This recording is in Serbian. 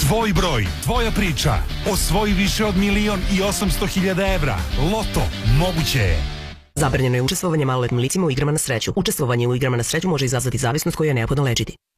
Tvoj broj, tvoja priča. Osvoji više od 1.800.000 evra. Loto, moguće je. Zabranjeno je učestvovanje maloletnim licima u igrama na sreću. Učestvovanje u igrama na sreću može izazvati zavisnost koju je neophodno lečiti.